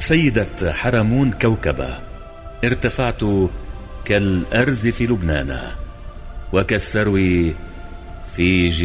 سيدة حرمون كوكبة، ارتفعت كالأرز في لبنان وكالسرو في